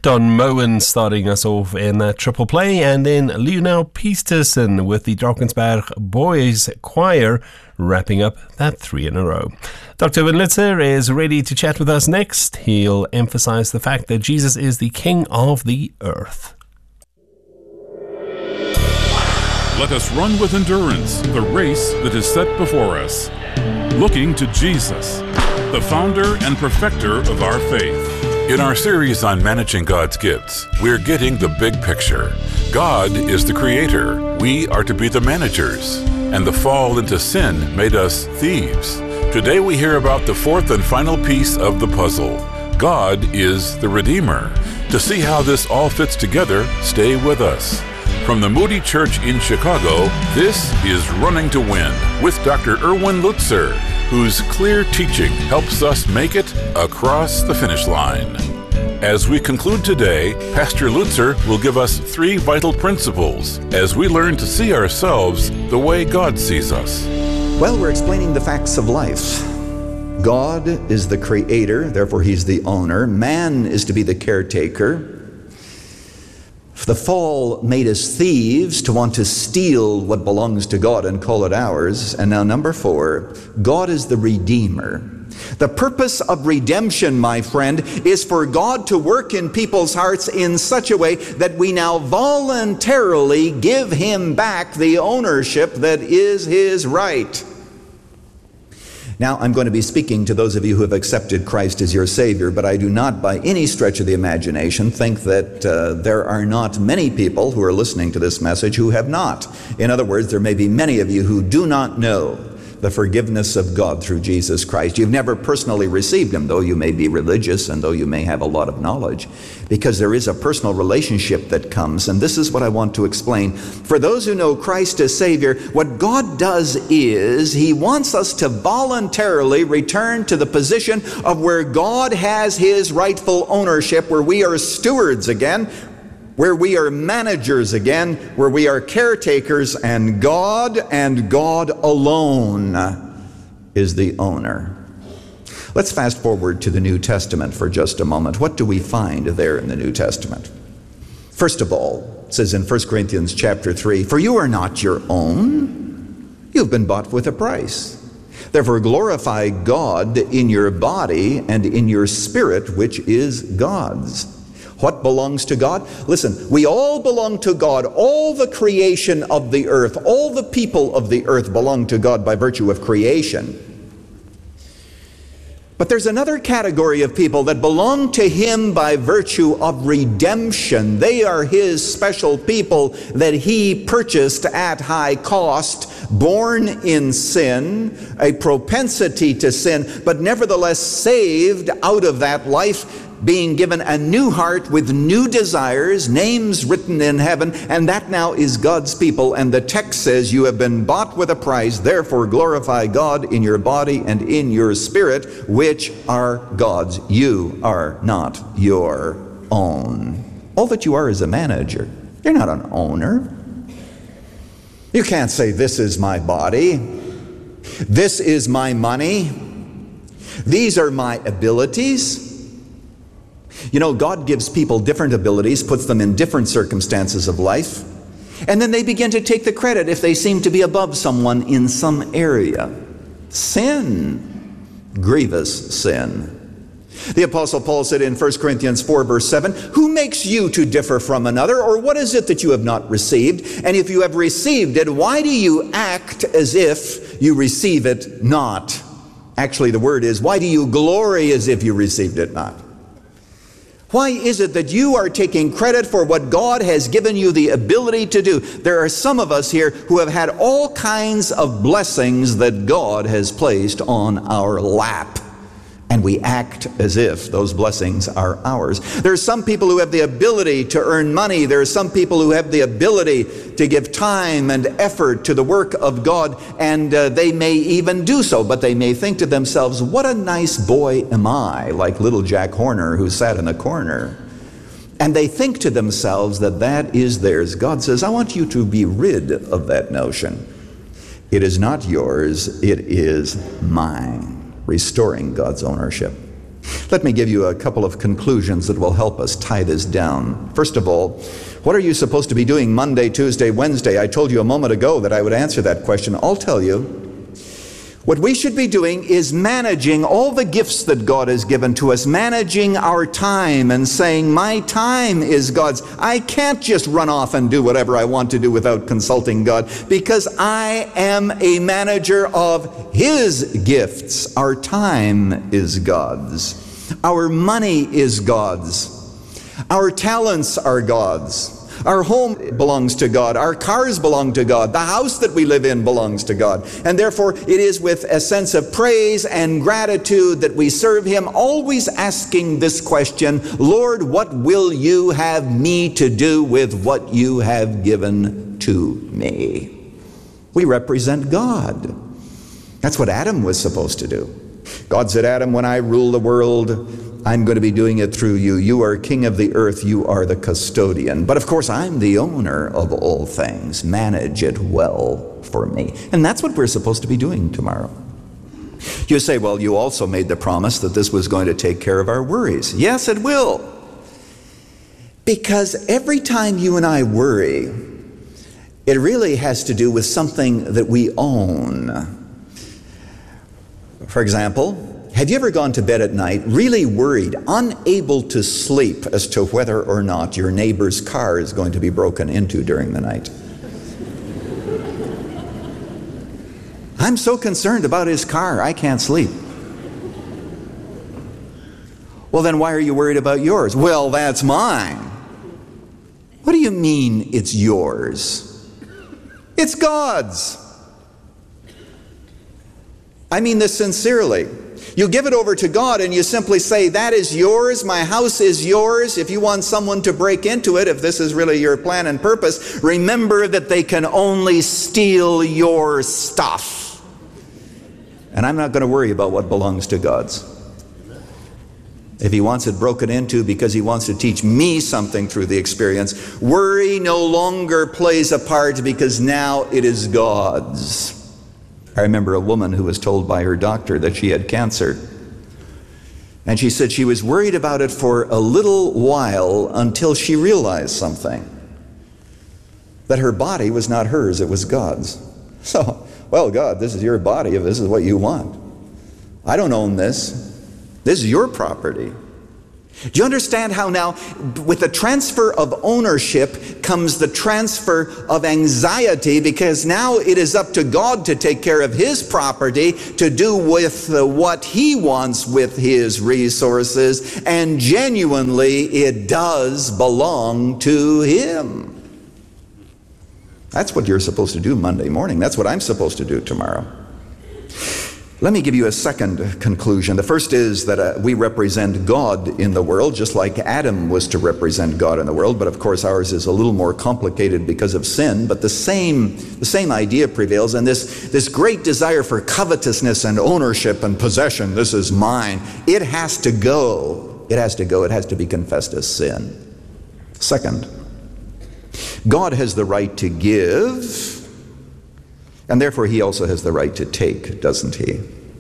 Don Moen starting us off in that triple play, and then Lionel Peterson with the Drakensberg Boys Choir wrapping up that 3 in a row. Dr. Win Lutzer is ready to chat with us next. He'll emphasize the fact that Jesus is the King of the earth. Let us run with endurance the race that is set before us, looking to Jesus, the founder and perfecter of our faith. In our series on managing God's gifts, we're getting the big picture. God is the creator. We are to be the managers. And the fall into sin made us thieves. Today we hear about the fourth and final piece of the puzzle. God is the Redeemer. To see how this all fits together, stay with us. From the Moody Church in Chicago, this is Running to Win with Dr. Erwin Lutzer, whose clear teaching helps us make it across the finish line. As we conclude today, Pastor Lutzer will give us 3 vital principles as we learn to see ourselves the way God sees us. Well, we're explaining the facts of life. God is the creator, therefore he's the owner. Man is to be the caretaker. The fall made us thieves to want to steal what belongs to God and call it ours. And now number 4, God is the Redeemer. The purpose of redemption, my friend, is for God to work in people's hearts in such a way that we now voluntarily give Him back the ownership that is His right. Now, I'm going to be speaking to those of you who have accepted Christ as your Savior, but I do not by any stretch of the imagination think that there are not many people who are listening to this message who have not. In other words, there may be many of you who do not know the forgiveness of God through Jesus Christ. You've never personally received Him, though you may be religious and though you may have a lot of knowledge, because there is a personal relationship that comes, and this is what I want to explain. For those who know Christ as Savior, what God does is He wants us to voluntarily return to the position of where God has His rightful ownership, where we are stewards again, where we are managers again, where we are caretakers, and God alone is the owner. Let's fast forward to the New Testament for just a moment. What do we find there in the New Testament? First of all, it says in 1 Corinthians chapter 3, "For you are not your own, you've been bought with a price. Therefore glorify God in your body and in your spirit, which is God's." What belongs to God? Listen, we all belong to God. All the creation of the earth, all the people of the earth belong to God by virtue of creation. But there's another category of people that belong to Him by virtue of redemption. They are His special people that He purchased at high cost, born in sin, a propensity to sin, but nevertheless saved out of that life, being given a new heart with new desires, names written in heaven, and that now is God's people. And the text says, "You have been bought with a price, therefore glorify God in your body and in your spirit, which are God's." You are not your own. All that you are is a manager. You're not an owner. You can't say, "This is my body. This is my money. These are my abilities." You know, God gives people different abilities, puts them in different circumstances of life, and then they begin to take the credit if they seem to be above someone in some area. Sin, grievous sin. The Apostle Paul said in 1 Corinthians 4 verse 7, "Who makes you to differ from another? Or what is it that you have not received? And if you have received it, why do you act as if you receive it not?" Actually, the word is, why do you glory as if you received it not? Why is it that you are taking credit for what God has given you the ability to do? There are some of us here who have had all kinds of blessings that God has placed on our lap, and we act as if those blessings are ours. There are some people who have the ability to earn money. There are some people who have the ability to give time and effort to the work of God, and they may even do so, but they may think to themselves, "What a nice boy am I," like little Jack Horner who sat in the corner. And they think to themselves that that is theirs. God says, "I want you to be rid of that notion. It is not yours, it is mine." Restoring God's ownership. Let me give you a couple of conclusions that will help us tie this down. First of all, what are you supposed to be doing Monday, Tuesday, Wednesday? I told you a moment ago that I would answer that question. I'll tell you. What we should be doing is managing all the gifts that God has given to us, managing our time and saying, my time is God's. I can't just run off and do whatever I want to do without consulting God, because I am a manager of His gifts. Our time is God's. Our money is God's. Our talents are God's. Our home belongs to God. Our cars belong to God. The house that we live in belongs to God. And therefore, it is with a sense of praise and gratitude that we serve Him, always asking this question, Lord, what will you have me to do with what you have given to me? We represent God. That's what Adam was supposed to do. God said, Adam, when I rule the world, I'm going to be doing it through you. You are king of the earth. You are the custodian. But of course, I'm the owner of all things. Manage it well for me. And that's what we're supposed to be doing tomorrow. You say, well, you also made the promise that this was going to take care of our worries. Yes, it will. Because every time you and I worry, it really has to do with something that we own. For example, have you ever gone to bed at night really worried, unable to sleep as to whether or not your neighbor's car is going to be broken into during the night? I'm so concerned about his car, I can't sleep. Well, then why are you worried about yours? Well, that's mine. What do you mean it's yours? It's God's. I mean this sincerely. You give it over to God and you simply say, that is yours, my house is yours. If you want someone to break into it, if this is really your plan and purpose, remember that they can only steal your stuff. And I'm not going to worry about what belongs to God's. If He wants it broken into because He wants to teach me something through the experience, worry no longer plays a part because now it is God's. I remember a woman who was told by her doctor that she had cancer. And she said she was worried about it for a little while until she realized something. That her body was not hers, it was God's. So, well, God, this is your body if this is what you want. I don't own this. This is your property. Do you understand how now, with the transfer of ownership comes the transfer of anxiety, because now it is up to God to take care of His property, to do with what He wants with His resources, and genuinely it does belong to Him. That's what you're supposed to do Monday morning. That's what I'm supposed to do tomorrow. Let me give you a second conclusion. The first is that we represent God in the world, just like Adam was to represent God in the world. But of course, ours is a little more complicated because of sin. But the same idea prevails, and this great desire for covetousness and ownership and possession. This is mine. It has to go. It has to go. It has to be confessed as sin. Second, God has the right to give. And therefore, He also has the right to take, doesn't He?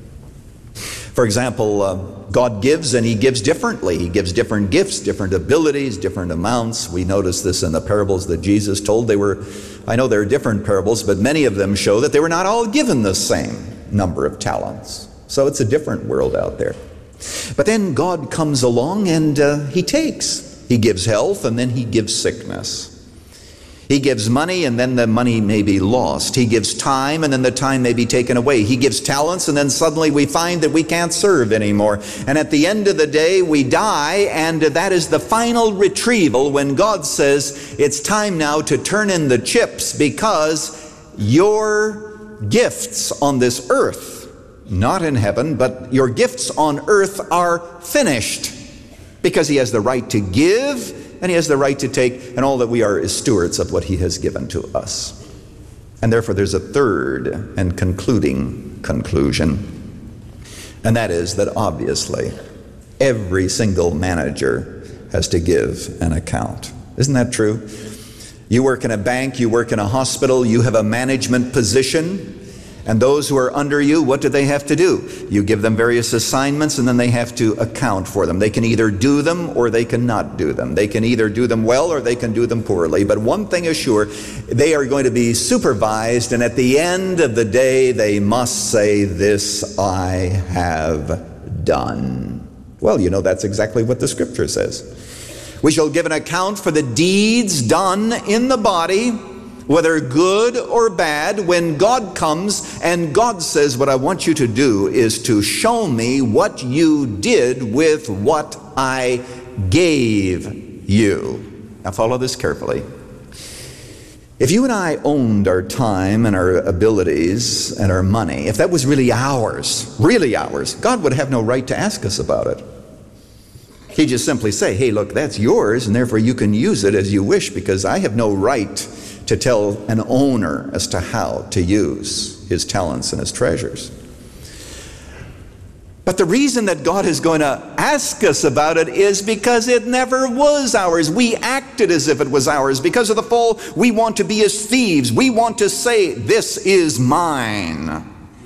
For example, God gives, and He gives differently. He gives different gifts, different abilities, different amounts. We notice this in the parables that Jesus told. I know there are different parables, but many of them show that they were not all given the same number of talents. So it's a different world out there. But then God comes along and He takes. He gives health, and then He gives sickness. He gives money, and then the money may be lost. He gives time, and then the time may be taken away. He gives talents, and then suddenly we find that we can't serve anymore. And at the end of the day, we die, and that is the final retrieval when God says, it's time now to turn in the chips, because your gifts on this earth, not in heaven, but your gifts on earth are finished. Because He has the right to give, and He has the right to take, and all that we are is stewards of what He has given to us. And therefore there's a third and concluding conclusion, and that is that obviously every single manager has to give an account. Isn't that true? You work in a bank, you work in a hospital, you have a management position, And those who are under you, what do they have to do? You give them various assignments, and then they have to account for them. They can either do them or they cannot do them. They can either do them well or they can do them poorly. But one thing is sure, they are going to be supervised, and at the end of the day, they must say, "This I have done." Well, you know, that's exactly what the Scripture says. We shall give an account for the deeds done in the body, whether good or bad, when God comes and God says, "What I want you to do is to show me what you did with what I gave you." Now follow this carefully. If you and I owned our time and our abilities and our money, if that was really ours, God would have no right to ask us about it. He'd just simply say, "Hey, look, that's yours, and therefore you can use it as you wish, because I have no right to tell an owner as to how to use his talents and his treasures." But the reason that God is going to ask us about it is because it never was ours. We acted as if it was ours. Because of the fall, we want to be as thieves. We want to say, "This is mine."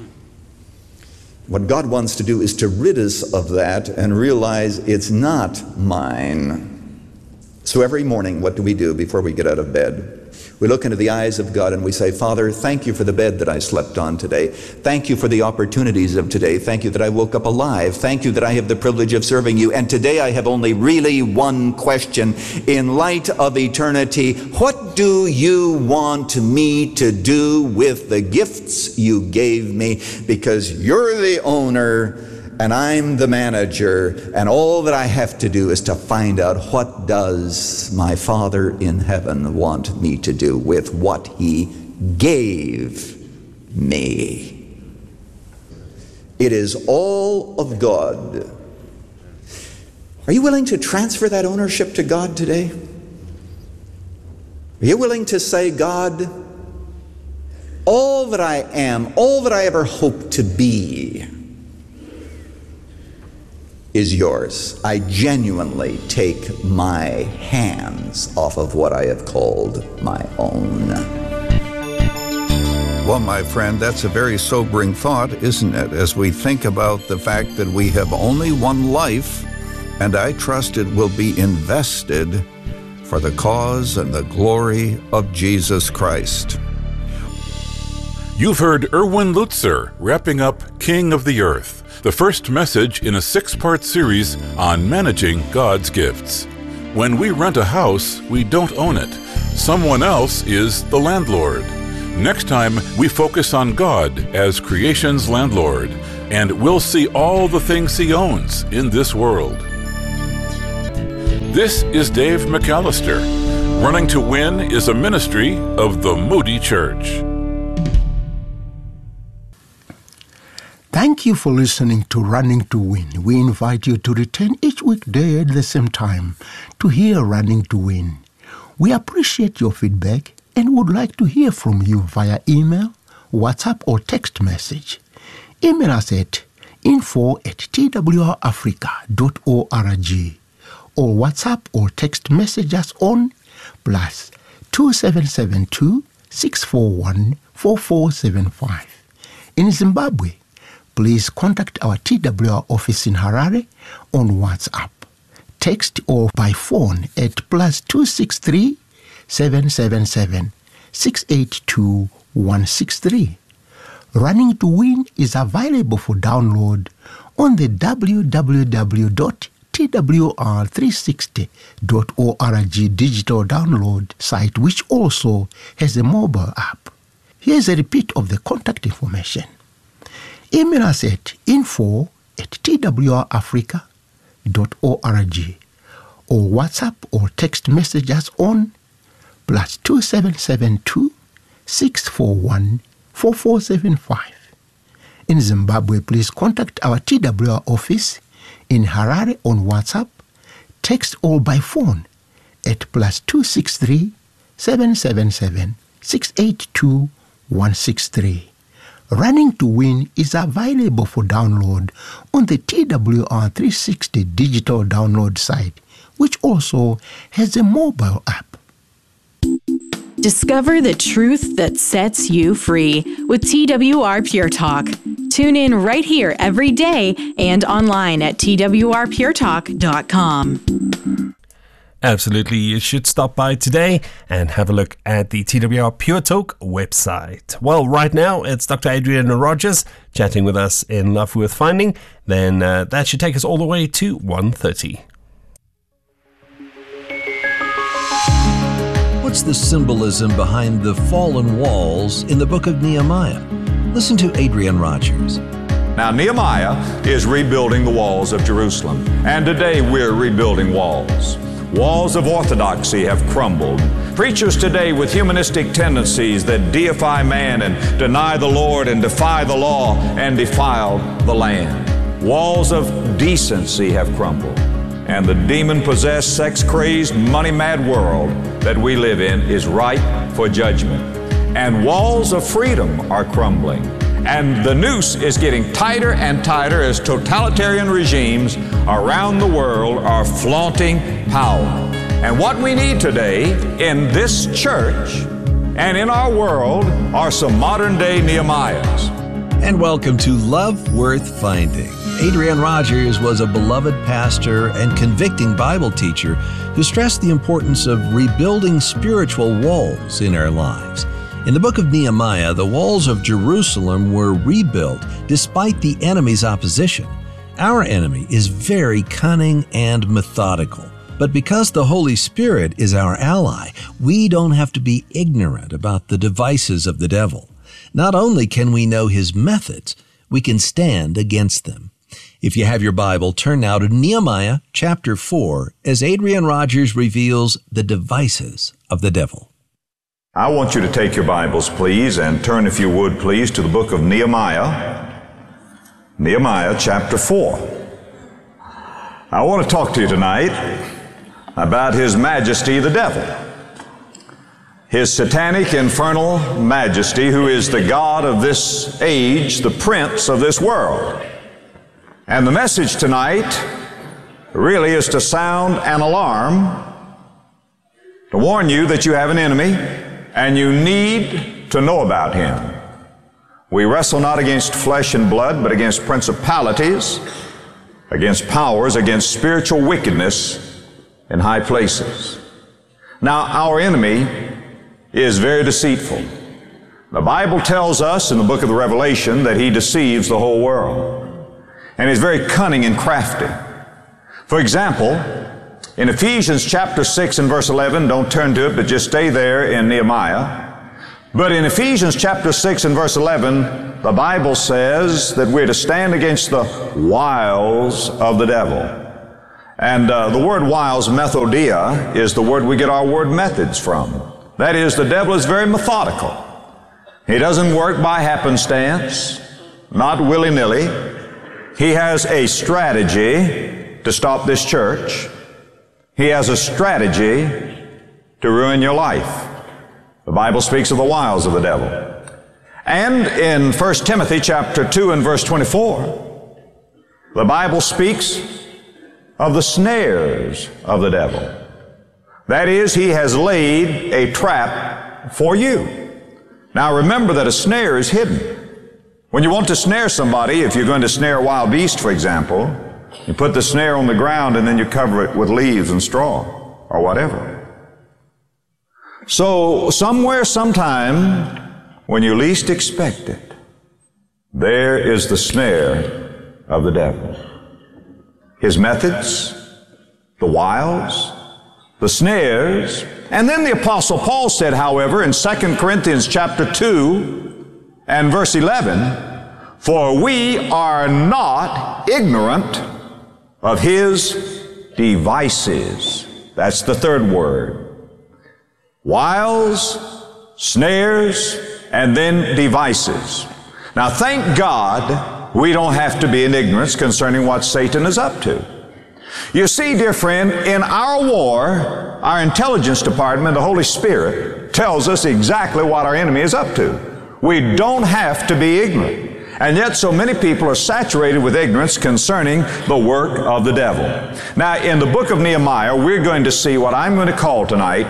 What God wants to do is to rid us of that and realize it's not mine. So every morning, what do we do before we get out of bed? We look into the eyes of God and we say, "Father, thank you for the bed that I slept on today. Thank you for the opportunities of today. Thank you that I woke up alive. Thank you that I have the privilege of serving you. And today I have only really one question. In light of eternity, what do you want me to do with the gifts you gave me? Because you're the owner and I'm the manager, and all that I have to do is to find out, what does my Father in heaven want me to do with what he gave me?" It is all of God. Are you willing to transfer that ownership to God today? Are you willing to say, "God, all that I am, all that I ever hope to be, is yours. I genuinely take my hands off of what I have called my own." Well, my friend, that's a very sobering thought, isn't it? As we think about the fact that we have only one life, and I trust it will be invested for the cause and the glory of Jesus Christ. You've heard Erwin Lutzer wrapping up King of the Earth, the first message in a 6-part series on managing God's gifts. When we rent a house, we don't own it. Someone else is the landlord. Next time, we focus on God as creation's landlord, and we'll see all the things he owns in this world. This is Dave McAllister. Running to Win is a ministry of the Moody Church. Thank you for listening to Running to Win. We invite you to return each weekday at the same time to hear Running to Win. We appreciate your feedback and would like to hear from you via email, WhatsApp, or text message. Email us at info@twrafrica.org or WhatsApp or text message us on +2772 641 4475. In Zimbabwe, please contact our TWR office in Harare on WhatsApp, text, or by phone at +263 777 682 163. Running to Win is available for download on the www.twr360.org digital download site, which also has a mobile app. Here's a repeat of the contact information. Email us at info@twrafrica.org or WhatsApp or text message us on +2772 641 4475. In Zimbabwe, please contact our TWR office in Harare on WhatsApp, text, or by phone at +263 777 682 163. Running to Win is available for download on the TWR360 digital download site, which also has a mobile app. Discover the truth that sets you free with TWR Pure Talk. Tune in right here every day and online at twrpuretalk.com. Absolutely, you should stop by today and have a look at the TWR Pure Talk website. Well, right now it's Dr. Adrian Rogers chatting with us in Love Worth Finding. Then that should take us all the way to 1:30. What's the symbolism behind the fallen walls in the book of Nehemiah? Listen to Adrian Rogers. Now, Nehemiah is rebuilding the walls of Jerusalem, and today we're rebuilding walls. Walls of orthodoxy have crumbled. Preachers today with humanistic tendencies that deify man and deny the Lord and defy the law and defile the land. Walls of decency have crumbled. And the demon-possessed, sex-crazed, money-mad world that we live in is ripe for judgment. And walls of freedom are crumbling. And the noose is getting tighter and tighter as totalitarian regimes around the world are flaunting power. And what we need today in this church and in our world are some modern-day Nehemiahs. And welcome to Love Worth Finding. Adrian Rogers was a beloved pastor and convicting Bible teacher who stressed the importance of rebuilding spiritual walls in our lives. In the book of Nehemiah, the walls of Jerusalem were rebuilt despite the enemy's opposition. Our enemy is very cunning and methodical. But because the Holy Spirit is our ally, we don't have to be ignorant about the devices of the devil. Not only can we know his methods, we can stand against them. If you have your Bible, turn now to Nehemiah chapter 4 as Adrian Rogers reveals the devices of the devil. I want you to take your Bibles, please, and turn, if you would, please, to the book of Nehemiah. Nehemiah chapter 4. I want to talk to you tonight about His Majesty the devil. His satanic, infernal majesty, who is the God of this age, the prince of this world. And the message tonight really is to sound an alarm, to warn you that you have an enemy, and you need to know about him. We wrestle not against flesh and blood, but against principalities, against powers, against spiritual wickedness in high places. Now, our enemy is very deceitful. The Bible tells us in the book of the Revelation that he deceives the whole world. And he's very cunning and crafty. For example, in Ephesians chapter 6 and verse 11, don't turn to it, but just stay there in Nehemiah. But in Ephesians chapter 6 and verse 11, the Bible says that we're to stand against the wiles of the devil. And the word wiles, methodia, is the word we get our word methods from. That is, the devil is very methodical. He doesn't work by happenstance, not willy-nilly. He has a strategy to stop this church. He has a strategy to ruin your life. The Bible speaks of the wiles of the devil. And in 1 Timothy chapter 2 and verse 24, the Bible speaks of the snares of the devil. That is, he has laid a trap for you. Now remember that a snare is hidden. When you want to snare somebody, if you're going to snare a wild beast, for example, you put the snare on the ground and then you cover it with leaves and straw or whatever. So somewhere, sometime, when you least expect it, there is the snare of the devil. His methods, the wiles, the snares. And then the Apostle Paul said, however, in 2 Corinthians chapter 2 and verse 11, for we are not ignorant of his devices. That's the third word. Wiles, snares, and then devices. Now thank God we don't have to be in ignorance concerning what Satan is up to. You see, dear friend, in our war, our intelligence department, the Holy Spirit, tells us exactly what our enemy is up to. We don't have to be ignorant. And yet so many people are saturated with ignorance concerning the work of the devil. Now, in the book of Nehemiah, we're going to see what I'm going to call tonight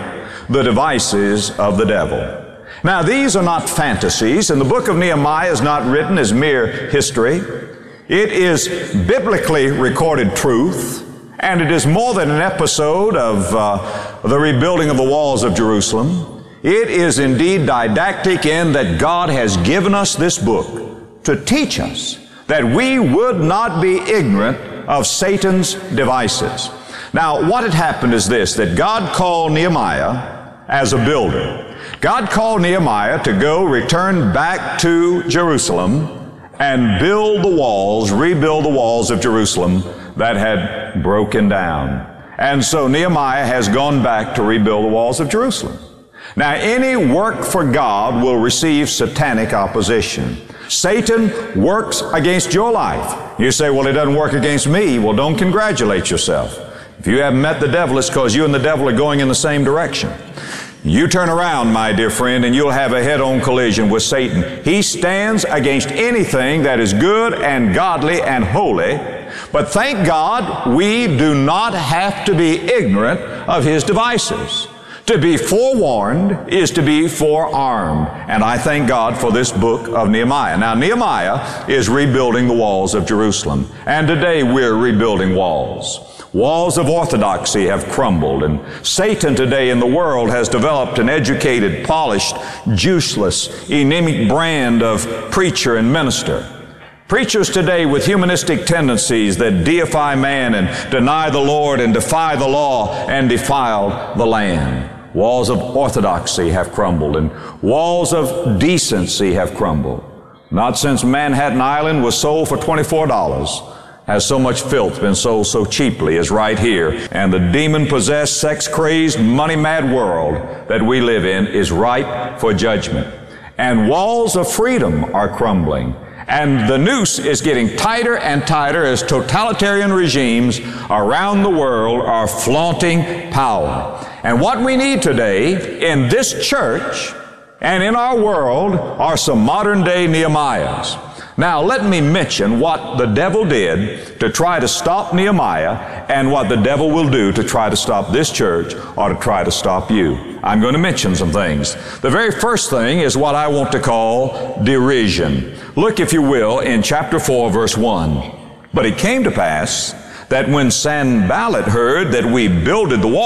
the devices of the devil. Now, these are not fantasies, and the book of Nehemiah is not written as mere history. It is biblically recorded truth, and it is more than an episode of the rebuilding of the walls of Jerusalem. It is indeed didactic in that God has given us this book to teach us that we would not be ignorant of Satan's devices. Now, what had happened is this, that God called Nehemiah as a builder. God called Nehemiah to go return back to Jerusalem and build the walls, rebuild the walls of Jerusalem that had broken down. And so Nehemiah has gone back to rebuild the walls of Jerusalem. Now, any work for God will receive satanic opposition. Satan works against your life. You say, well, it doesn't work against me. Well, don't congratulate yourself. If you haven't met the devil, it's because you and the devil are going in the same direction. You turn around, my dear friend, and you'll have a head-on collision with Satan. He stands against anything that is good and godly and holy. But thank God, we do not have to be ignorant of his devices. To be forewarned is to be forearmed. And I thank God for this book of Nehemiah. Now, Nehemiah is rebuilding the walls of Jerusalem. And today we're rebuilding walls. Walls of orthodoxy have crumbled, and Satan today in the world has developed an educated, polished, juiceless, anemic brand of preacher and minister. Preachers today with humanistic tendencies that deify man and deny the Lord and defy the law and defile the land. Walls of orthodoxy have crumbled, and walls of decency have crumbled. Not since Manhattan Island was sold for $24 has so much filth been sold so cheaply as right here. And the demon-possessed, sex-crazed, money-mad world that we live in is ripe for judgment. And walls of freedom are crumbling. And the noose is getting tighter and tighter as totalitarian regimes around the world are flaunting power. And what we need today in this church and in our world are some modern-day Nehemiahs. Now, let me mention what the devil did to try to stop Nehemiah and what the devil will do to try to stop this church or to try to stop you. I'm going to mention some things. The very first thing is what I want to call derision. Look, if you will, in chapter 4, verse 1. But it came to pass that when Sanballat heard that we builded the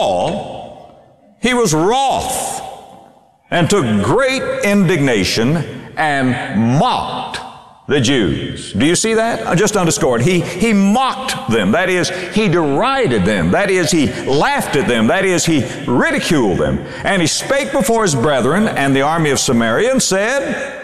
wall, he was wroth and took great indignation and mocked the Jews. Do you see that? I just underscored. He mocked them. That is, he derided them. That is, he laughed at them. That is, he ridiculed them. And he spake before his brethren and the army of Samaria and said,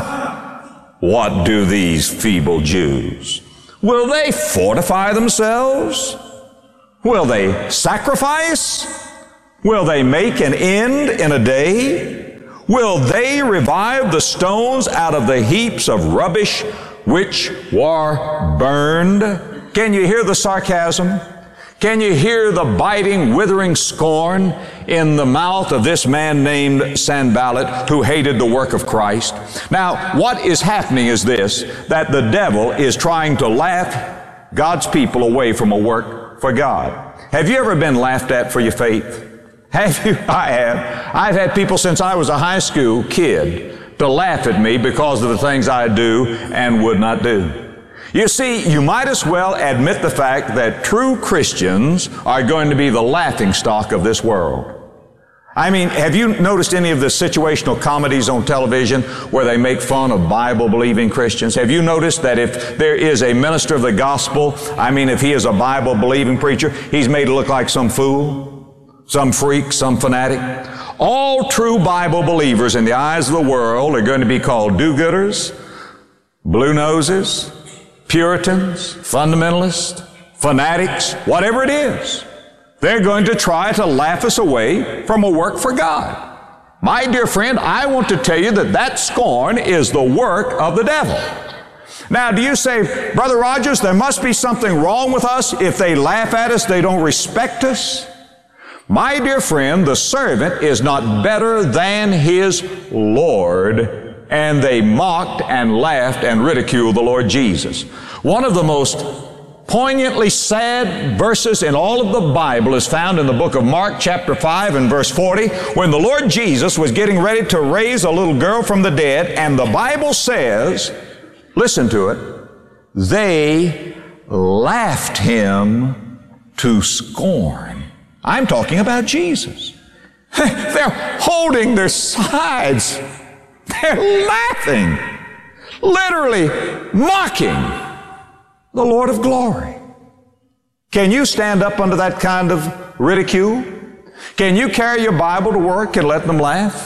what do these feeble Jews? Will they fortify themselves? Will they sacrifice? Will they make an end in a day? Will they revive the stones out of the heaps of rubbish which were burned? Can you hear the sarcasm? Can you hear the biting, withering scorn in the mouth of this man named Sanballat who hated the work of Christ? Now, what is happening is this, that the devil is trying to laugh God's people away from a work for God. Have you ever been laughed at for your faith? Have you? I have. I've had people since I was a high school kid to laugh at me because of the things I do and would not do. You see, you might as well admit the fact that true Christians are going to be the laughing stock of this world. I mean, have you noticed any of the situational comedies on television where they make fun of Bible-believing Christians? Have you noticed that if there is a minister of the gospel, if he is a Bible-believing preacher, he's made to look like some fool? Some freak, some fanatic. All true Bible believers in the eyes of the world are going to be called do-gooders, blue noses, Puritans, fundamentalists, fanatics, whatever it is. They're going to try to laugh us away from a work for God. My dear friend, I want to tell you that that scorn is the work of the devil. Now, do you say, Brother Rogers, there must be something wrong with us if they laugh at us, they don't respect us? My dear friend, the servant is not better than his Lord, and they mocked and laughed and ridiculed the Lord Jesus. One of the most poignantly sad verses in all of the Bible is found in the book of Mark chapter 5 and verse 40, when the Lord Jesus was getting ready to raise a little girl from the dead, and the Bible says, listen to it, they laughed him to scorn. I'm talking about Jesus. They're holding their sides. They're laughing, literally mocking the Lord of glory. Can you stand up under that kind of ridicule? Can you carry your Bible to work and let them laugh?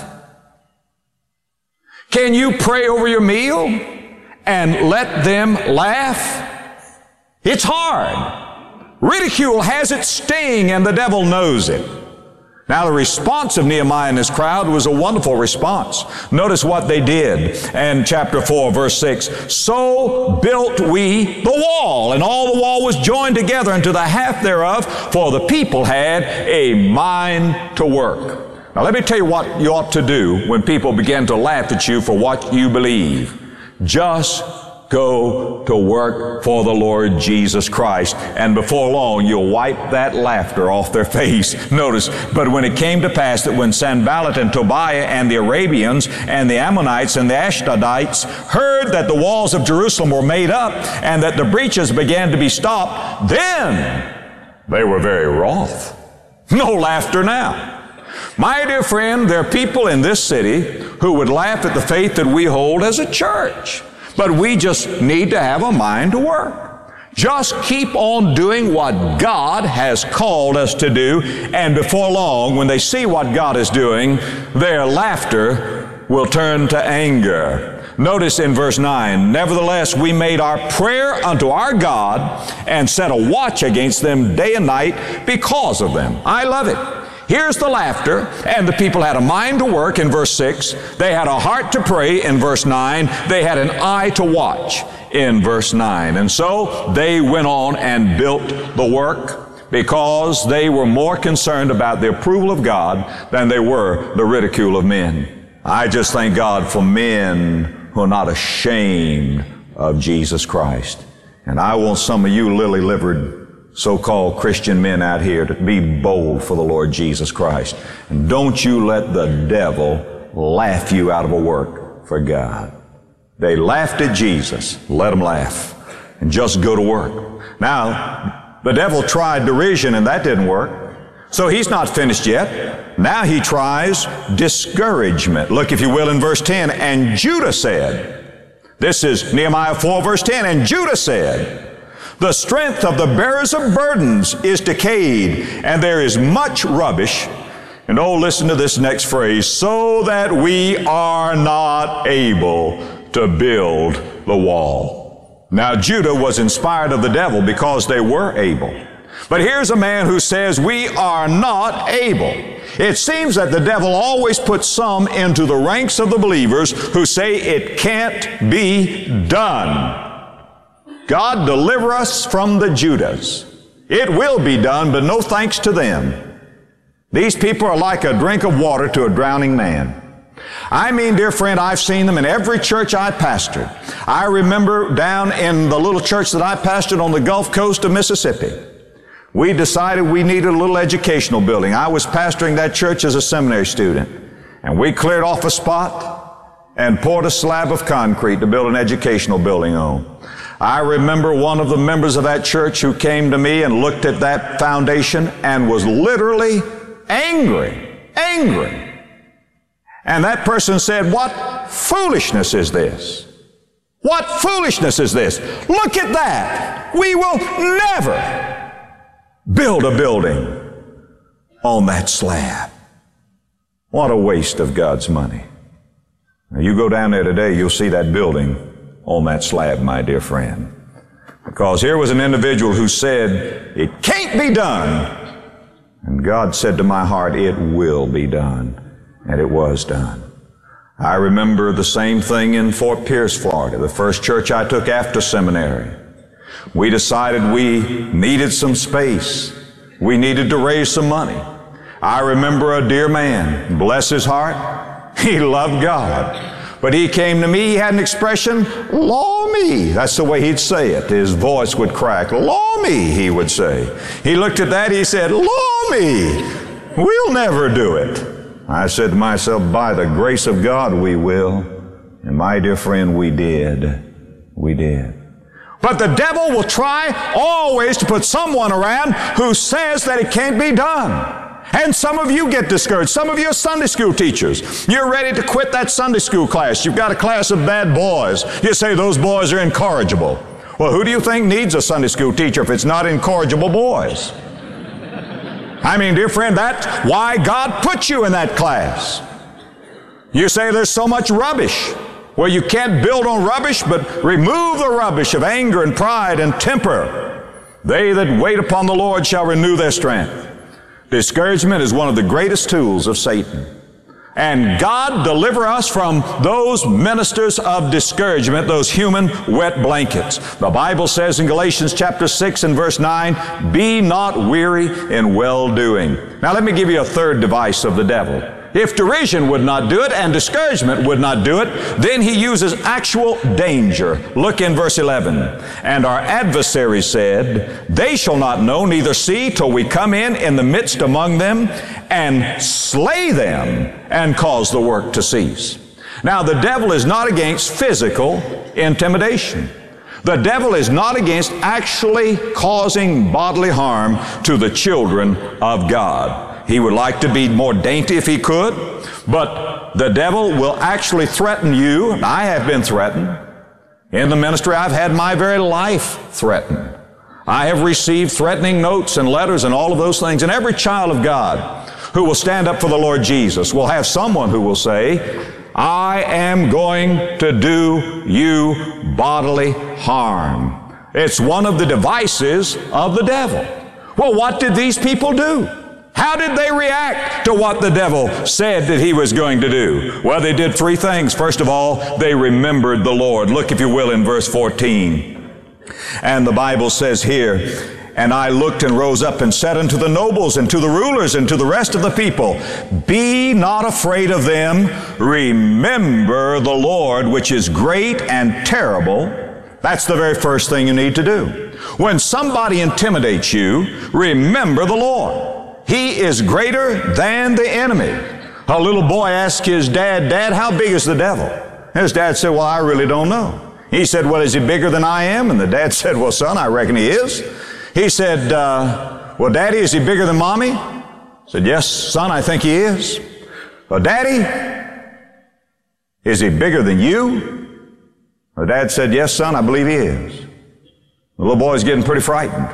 Can you pray over your meal and let them laugh? It's hard. Ridicule has its sting, and the devil knows it. Now, the response of Nehemiah and his crowd was a wonderful response. Notice what they did in chapter 4, verse 6. So built we the wall, and all the wall was joined together unto the half thereof, for the people had a mind to work. Now, let me tell you what you ought to do when people begin to laugh at you for what you believe. Just go to work for the Lord Jesus Christ, and before long you'll wipe that laughter off their face. Notice, but when it came to pass that when Sanballat and Tobiah and the Arabians and the Ammonites and the Ashdodites heard that the walls of Jerusalem were made up and that the breaches began to be stopped, then they were very wroth. No laughter now. My dear friend, there are people in this city who would laugh at the faith that we hold as a church. But we just need to have a mind to work. Just keep on doing what God has called us to do, and before long, when they see what God is doing, their laughter will turn to anger. Notice in verse 9, nevertheless, we made our prayer unto our God and set a watch against them day and night because of them. I love it. Here's the laughter, and the people had a mind to work in verse 6. They had a heart to pray in verse 9. They had an eye to watch in verse 9. And so they went on and built the work because they were more concerned about the approval of God than they were the ridicule of men. I just thank God for men who are not ashamed of Jesus Christ. And I want some of you lily-livered so-called Christian men out here to be bold for the Lord Jesus Christ. And don't you let the devil laugh you out of a work for God. They laughed at Jesus. Let them laugh. And just go to work. Now, the devil tried derision, and that didn't work. So he's not finished yet. Now he tries discouragement. Look, if you will, in verse 10, and Judah said, this is Nehemiah 4, verse 10, and Judah said, the strength of the bearers of burdens is decayed, and there is much rubbish. And oh, listen to this next phrase, so that we are not able to build the wall. Now, Judah was inspired of the devil because they were able. But here's a man who says we are not able. It seems that the devil always puts some into the ranks of the believers who say it can't be done. God deliver us from the Judahs. It will be done, but no thanks to them. These people are like a drink of water to a drowning man. I mean, dear friend, I've seen them in every church I pastored. I remember down in the little church that I pastored on the Gulf Coast of Mississippi, we decided we needed a little educational building. I was pastoring that church as a seminary student, and we cleared off a spot and poured a slab of concrete to build an educational building on. I remember one of the members of that church who came to me and looked at that foundation and was literally angry. And that person said, what foolishness is this? What foolishness is this? Look at that. We will never build a building on that slab. What a waste of God's money. Now, you go down there today, you'll see that building on that slab, my dear friend. Because here was an individual who said, it can't be done. And God said to my heart, it will be done. And it was done. I remember the same thing in Fort Pierce, Florida, the first church I took after seminary. We decided we needed some space. We needed to raise some money. I remember a dear man, bless his heart, he loved God. But he came to me, he had an expression, "Law me. That's the way he'd say it. His voice would crack. Law me, he would say. He looked at that, he said, law me. We'll never do it. I said to myself, by the grace of God, we will. And my dear friend, we did. We did. But the devil will try always to put someone around who says that it can't be done. And some of you get discouraged. Some of you are Sunday school teachers. You're ready to quit that Sunday school class. You've got a class of bad boys. You say those boys are incorrigible. Well, who do you think needs a Sunday school teacher if it's not incorrigible boys? I mean, dear friend, that's why God put you in that class. You say there's so much rubbish. Well, you can't build on rubbish, but remove the rubbish of anger and pride and temper. They that wait upon the Lord shall renew their strength. Discouragement is one of the greatest tools of Satan. And God deliver us from those ministers of discouragement, those human wet blankets. The Bible says in Galatians chapter 6 and verse 9, be not weary in well-doing. Now let me give you a third device of the devil. If derision would not do it and discouragement would not do it, then he uses actual danger. Look in verse 11. And our adversary said, they shall not know, neither see, till we come in the midst among them, and slay them, and cause the work to cease. Now the devil is not against physical intimidation. The devil is not against actually causing bodily harm to the children of God. He would like to be more dainty if he could, but the devil will actually threaten you. I have been threatened. In the ministry, I've had my very life threatened. I have received threatening notes and letters and all of those things. And every child of God who will stand up for the Lord Jesus will have someone who will say, I am going to do you bodily harm. It's one of the devices of the devil. Well, what did these people do? How did they react to what the devil said that he was going to do? Well, they did three things. First of all, they remembered the Lord. Look, if you will, in verse 14. And the Bible says here, and I looked and rose up and said unto the nobles and to the rulers and to the rest of the people, be not afraid of them. Remember the Lord, which is great and terrible. That's the very first thing you need to do. When somebody intimidates you, remember the Lord. He is greater than the enemy. A little boy asked his dad, Dad, how big is the devil? And his dad said, well, I really don't know. He said, well, is he bigger than I am? And the dad said, well, son, I reckon he is. He said, well, Daddy, is he bigger than Mommy? I said, yes, son, I think he is. Well, Daddy, is he bigger than you? The dad said, yes, son, I believe he is. The little boy's getting pretty frightened.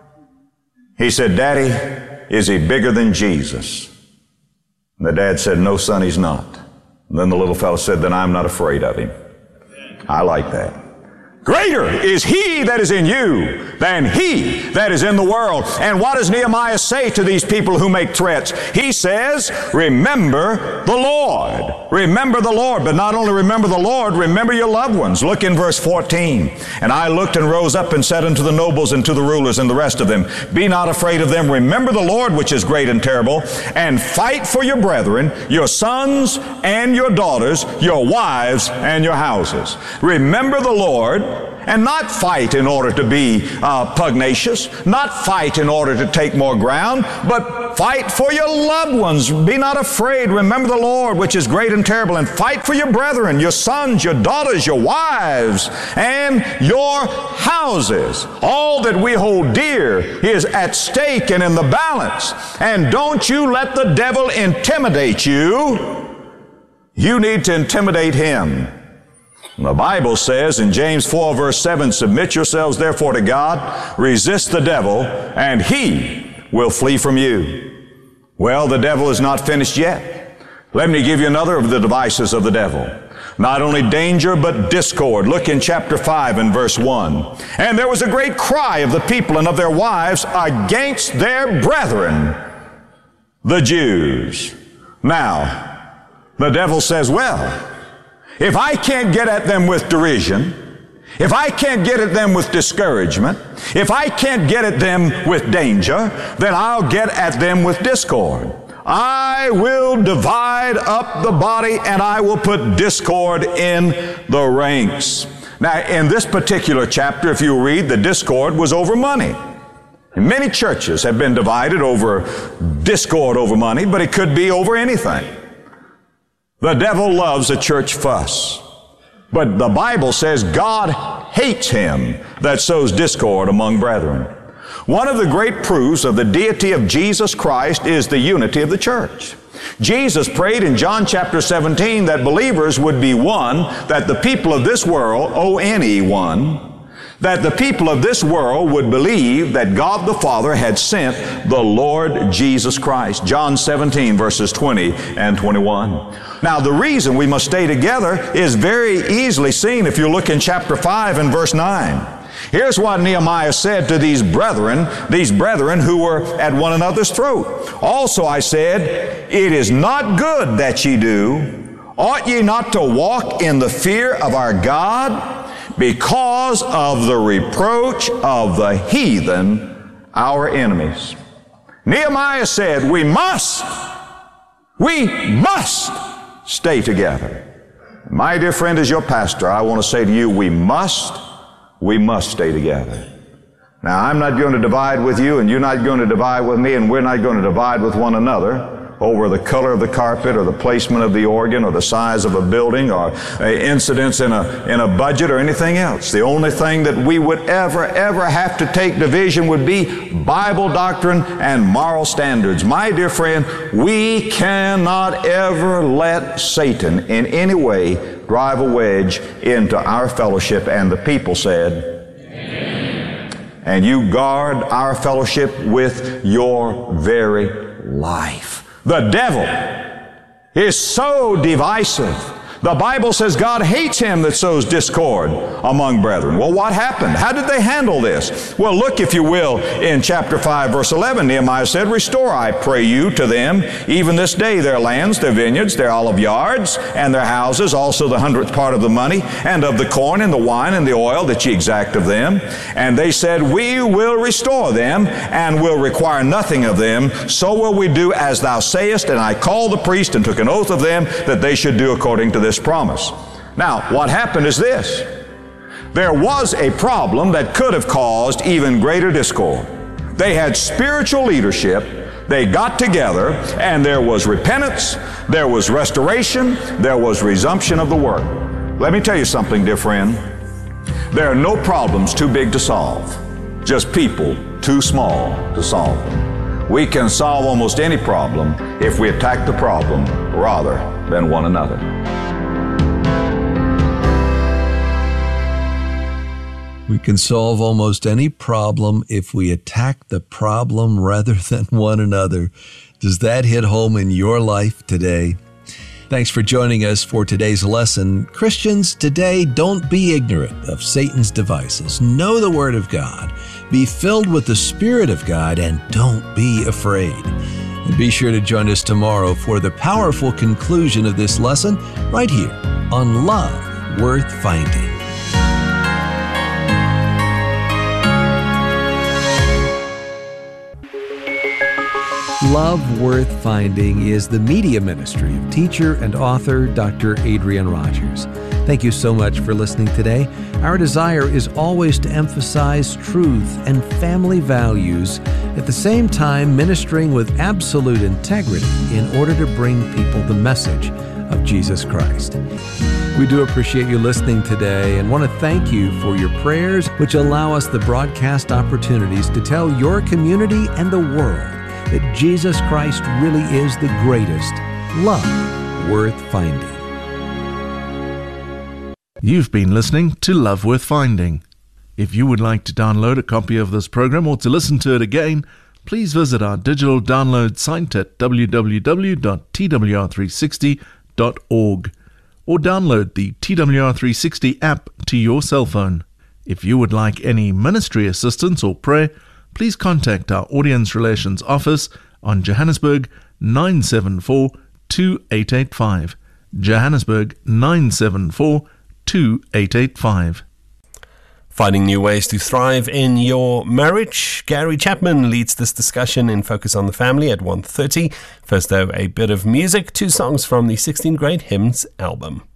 He said, Daddy, is he bigger than Jesus? And the dad said, no, son, he's not. And then the little fellow said, then I'm not afraid of him. I like that. Greater is he that is in you than he that is in the world. And what does Nehemiah say to these people who make threats? He says, remember the Lord. Remember the Lord. But not only remember the Lord, remember your loved ones. Look in verse 14. And I looked and rose up and said unto the nobles and to the rulers and the rest of them, be not afraid of them. Remember the Lord, which is great and terrible, and fight for your brethren, your sons and your daughters, your wives and your houses. Remember the Lord, and not fight in order to be pugnacious, not fight in order to take more ground, but fight for your loved ones. Be not afraid. Remember the Lord, which is great and terrible, and fight for your brethren, your sons, your daughters, your wives, and your houses. All that we hold dear is at stake and in the balance. And don't you let the devil intimidate you. You need to intimidate him. The Bible says in James 4 verse 7, submit yourselves therefore to God, resist the devil, and he will flee from you. Well, the devil is not finished yet. Let me give you another of the devices of the devil. Not only danger, but discord. Look in chapter 5 and verse 1. And there was a great cry of the people and of their wives against their brethren, the Jews. Now, the devil says, well, if I can't get at them with derision, if I can't get at them with discouragement, if I can't get at them with danger, then I'll get at them with discord. I will divide up the body and I will put discord in the ranks. Now, in this particular chapter, if you read, the discord was over money. And many churches have been divided over discord over money, but it could be over anything. The devil loves a church fuss. But the Bible says God hates him that sows discord among brethren. One of the great proofs of the deity of Jesus Christ is the unity of the church. Jesus prayed in John chapter 17 that believers would be one, that the people of this world, O-N-E-1, that the people of this world would believe that God the Father had sent the Lord Jesus Christ. John 17 verses 20 and 21. Now the reason we must stay together is very easily seen if you look in chapter 5 and verse 9. Here's what Nehemiah said to these brethren who were at one another's throat. Also I said, it is not good that ye do. Ought ye not to walk in the fear of our God? Because of the reproach of the heathen, our enemies. Nehemiah said, we must stay together. My dear friend, as your pastor, I want to say to you, we must stay together. Now, I'm not going to divide with you, and you're not going to divide with me, and we're not going to divide with one another over the color of the carpet or the placement of the organ or the size of a building or incidents in a budget or anything else. The only thing that we would ever have to take division would be Bible doctrine and moral standards. My dear friend, we cannot ever let Satan in any way drive a wedge into our fellowship. And the people said, amen. And you guard our fellowship with your very life. The devil is so divisive. The Bible says God hates him that sows discord among brethren. Well, what happened? How did they handle this? Well, look, if you will, in chapter 5, verse 11, Nehemiah said, restore, I pray you, to them, even this day, their lands, their vineyards, their olive yards, and their houses, also the 100th part of the money, and of the corn, and the wine, and the oil that ye exact of them. And they said, we will restore them, and will require nothing of them. So will we do as thou sayest. And I called the priest, and took an oath of them, that they should do according to this promise. Now, what happened is this. There was a problem that could have caused even greater discord. They had spiritual leadership. They got together, and there was repentance, there was restoration, there was resumption of the work. Let me tell you something, dear friend. There are no problems too big to solve, just people too small to solve them. We can solve almost any problem if we attack the problem rather than one another. We can solve almost any problem if we attack the problem rather than one another. Does that hit home in your life today? Thanks for joining us for today's lesson. Christians, today, don't be ignorant of Satan's devices. Know the Word of God. Be filled with the Spirit of God, and don't be afraid. And be sure to join us tomorrow for the powerful conclusion of this lesson right here on Love Worth Finding. Love Worth Finding is the media ministry of teacher and author Dr. Adrian Rogers. Thank you so much for listening today. Our desire is always to emphasize truth and family values, at the same time ministering with absolute integrity in order to bring people the message of Jesus Christ. We do appreciate you listening today and want to thank you for your prayers, which allow us the broadcast opportunities to tell your community and the world that Jesus Christ really is the greatest love worth finding. You've been listening to Love Worth Finding. If you would like to download a copy of this program or to listen to it again, please visit our digital download site at www.twr360.org or download the TWR360 app to your cell phone. If you would like any ministry assistance or prayer, please contact our Audience Relations Office on Johannesburg 974-2885. Johannesburg 974-2885. Finding new ways to thrive in your marriage. Gary Chapman leads this discussion in Focus on the Family at 1:30. First, though, a bit of music, 2 songs from the 16 Great Hymns album.